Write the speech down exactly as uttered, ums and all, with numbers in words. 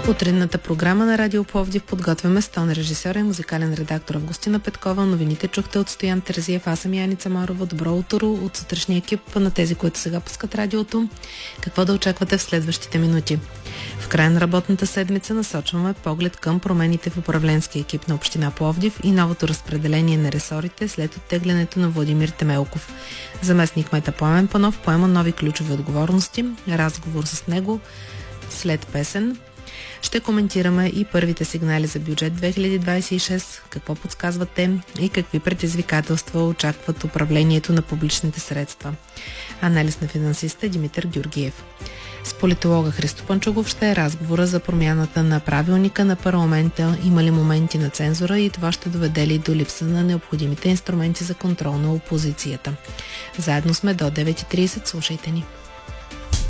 Утринната програма на Радио Пловдив подготвяме с тон режисьор и музикален редактор Августина Петкова. Новините чухте от Стоян Терзиев, аз съм Яница Марова. Добро утро от сутрешния екип на тези, които сега пускат радиото. Какво да очаквате в следващите минути? В края на работната седмица насочваме поглед към промените в управленския екип на община Пловдив и новото разпределение на ресорите след оттеглянето на Владимир Темелков. Заместник кмета Пламен Панов поема нови ключови отговорности. Разговор с него след песен. Ще коментираме и първите сигнали за бюджет две хиляди двадесет и шеста, какво подсказват те и какви предизвикателства очакват управлението на публичните средства. Анализ на финансиста Димитър Георгиев. С политолога Христо Панчугов ще е разговора за промяната на правилника на парламента, има ли моменти на цензура и това ще доведе ли до липса на необходимите инструменти за контрол на опозицията. Заедно сме до девет и тридесет, слушайте ни.